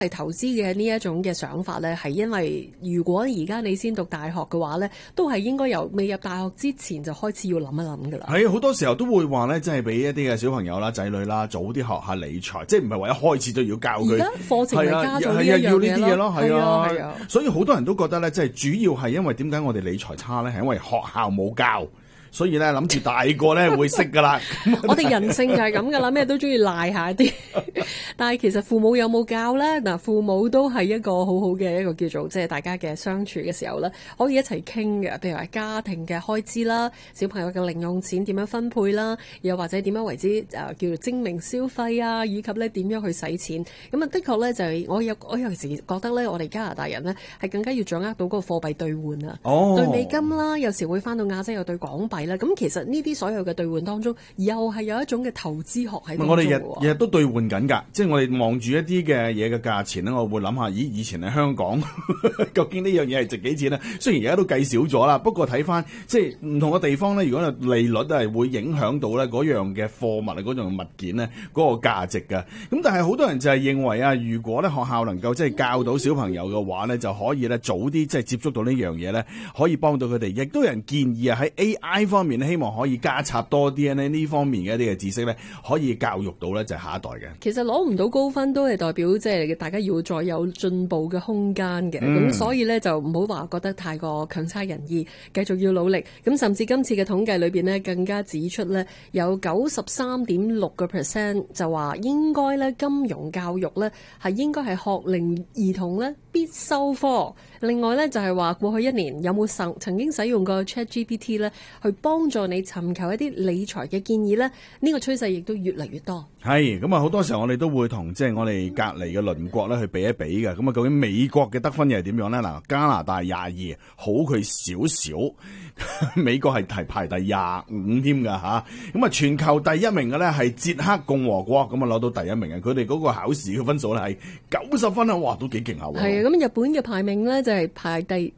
係投資嘅呢一種嘅想法咧，係因為如果而家你先讀大學嘅話咧，都係應該由未入大學之前就開始要諗一諗噶啦。 係好多時候都會話咧，即係俾一啲嘅小朋友啦、仔女啦，早啲學下理財，即係唔係話一開始就要教佢。 而家課程咪加咗呢一要呢啲嘢咯，係啊。 所以好多人都覺得咧，即係主要係因為點解我哋理財差咧，係因為學校冇教。所以咧諗住大個咧會識噶啦， 我哋人性就係咁噶啦，咩都中意賴下啲。但係其實父母有冇教咧？嗱，父母都係一個好好嘅一個叫做即係大家嘅相處嘅時候咧，可以一齊傾嘅。譬如話家庭嘅開支啦，小朋友嘅零用錢點樣分配啦，又或者點樣為之叫做精明消費啊，以及咧點樣去使錢。咁啊，的確咧就係我有時覺得咧，我哋加拿大人咧係更加要掌握到嗰個貨幣兌換啊，兌美金啦，有時會翻到亞洲又兌港幣。咁其實呢啲所有嘅兌換當中，又係有一種嘅投資學喺度。 我哋日日都兌換緊㗎，即係我哋望住一啲嘅嘢嘅價錢咧，我會諗下，咦，以前喺香港究竟呢樣嘢係值幾錢咧？雖然而家都計少咗啦，不過睇翻即係唔同嘅地方咧，如果利率都係會影響到咧嗰樣嘅貨物啊、嗰樣物件咧嗰個價值㗎。咁但係好多人就係認為啊，如果咧學校能夠即係教到小朋友嘅話咧，就可以咧早啲即係接觸到呢樣嘢咧，可以幫到佢哋。亦都有人建議啊，喺 AI 方面希望可以加插多啲呢方面嘅一啲嘅知識咧，可以教育到咧就係下一代嘅。 其實攞唔到高分都係代表即係大家要再有進步嘅空間嘅，咁所以咧就唔好話覺得太過強差人意，繼續要努力。咁甚至今次嘅統計裏邊呢，更加指出咧有93.6% 就話應該咧金融教育咧係應該係學齡兒童咧必修科。另外咧就係話過去一年有冇曾經使用過 ChatGPT 咧去幫助你尋求一啲理財嘅建議咧？呢個趨勢亦都越嚟越多。 係咁啊！好多時候我哋都會同即係我哋隔離嘅鄰國咧去比一比嘅。咁啊，究竟美國嘅得分又係點樣咧？嗱，加拿大22，好佢少少，美國係排第25添㗎嚇。咁啊，全球第一名嘅咧係捷克共和國，咁啊攞到第一名嘅。佢哋嗰個考試嘅分數咧係90分啊！哇，都幾勁下喎。係啊，咁日本嘅排名咧就係排第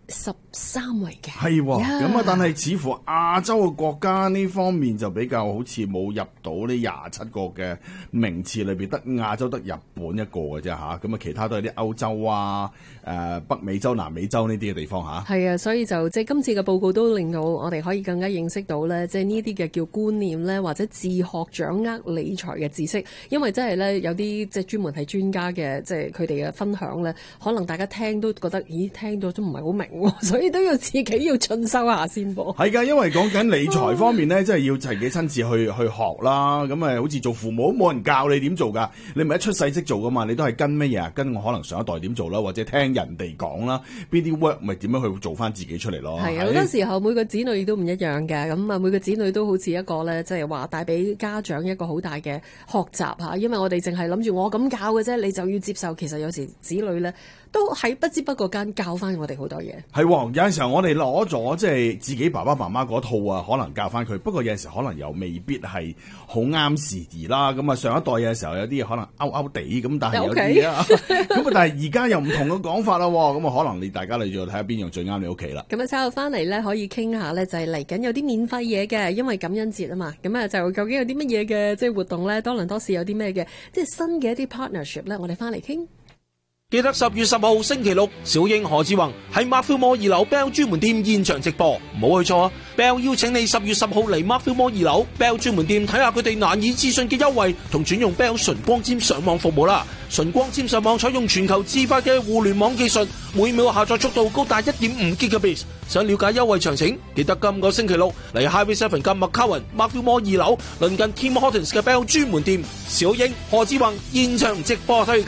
13位嘅。 係喎，咁啊，但係似乎亞洲嘅國家呢方面就比較好似冇入到呢27個嘅名次裏邊，得亞洲得日本一個嘅啫嚇，咁啊其他都係啲歐洲啊、北美洲、南美洲呢啲嘅地方嚇。 係啊，所以就即係今次嘅報告都令到我哋可以更加認識到咧，即係呢啲嘅叫觀念咧，或者自學掌握理財嘅知識。因為真係咧有啲即係專門係專家嘅，即係佢哋嘅分享咧，可能大家聽都覺得，咦，聽到都唔係好明，所以都要自己要進修下先噃。 係㗎，因為講緊理財方面咧，即係要自己親自去學啦。咁啊，好似做父母冇人教你點做㗎，你咪一出世識做㗎嘛，你都係跟乜嘢啊？跟我可能上一代點做啦，或者聽人哋講啦，邊啲 work 咪點樣去做翻自己出嚟咯。 係啊，好多時候每個子女都唔一樣嘅，咁啊每個子女都好似一個咧，即係話帶俾家長一個好大嘅學習嚇，因為我哋淨係諗住我咁教嘅啫，你就要接受。其實有時子女咧都喺不知不覺間教翻我哋好多嘢。 係喎，有陣時候我哋攞咗即係自己爸爸媽媽嗰套啊，可能教翻佢。不過有陣時可能又未必係好啱時宜啦。咁啊上一代嘅時候有啲可能勾地咁，但係有啲啊咁啊，但係而家又唔同嘅講法啦。咁啊可能大家你要睇下邊樣最啱你屋企啦。 咁啊稍後翻嚟咧可以傾下咧，就係嚟緊有啲免費嘢嘅，因為感恩節啊嘛。咁啊就究竟有啲乜嘢嘅即係活動咧？多倫多市有啲咩嘅即係新嘅一啲 partnership 咧？我哋翻嚟傾。 記得10月10號星期六，小英何志宏喺 Markfield Mall 2樓 Bell 專門店現場直播，唔好去錯啊 ！Bell 邀請你10月10號嚟 Markfield Mall 2樓 Bell 專門店睇下佢哋難以置信嘅優惠同轉用 Bell 純光纖上網服務啦！純光纖上網採用全球自發嘅互聯網技術，每秒下載速度高達 1.5 Gbps。想了解優惠詳情，記得今個星期六嚟 Highway 7嘅 McCowan Markfield Mall 2樓，鄰近 Tim Hortons 嘅 Bell 專門店，小英何志宏現場直播推介。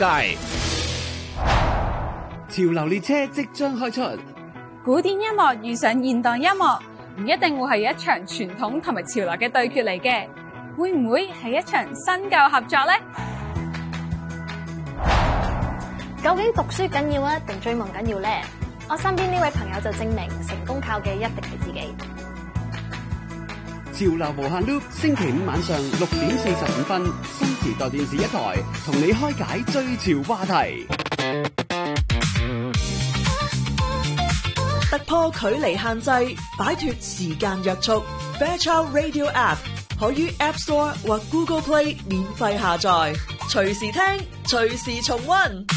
潮流列車即將開出， 古典音樂遇上現代音樂，唔一定會係一場傳統同埋潮流嘅對決嚟嘅，會唔會係一場新舊合作呢？ 究竟讀書緊要啊，定追夢緊要呢？我身邊呢位朋友就證明，成功靠嘅一定係自己。 潮流無限 loop， 星期五晚上6點45分，新時代電視一台，同你開解最潮話題。 突破距離限制，擺脫時間約束。Fairchild Radio App 可於 App Store 或 Google Play 免費下載，隨時聽，隨時重溫。